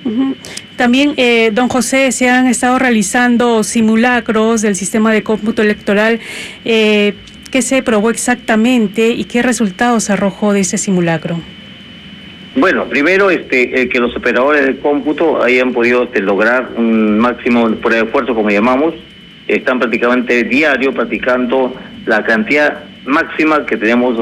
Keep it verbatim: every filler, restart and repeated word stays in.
Uh-huh. También, eh, don José, se han estado realizando simulacros del sistema de cómputo electoral. Eh, ¿Qué se probó exactamente y qué resultados arrojó de ese simulacro? Bueno, primero este eh, que los operadores de cómputo hayan podido este, lograr un máximo por esfuerzo, como llamamos. Están prácticamente diario practicando la cantidad máxima que tenemos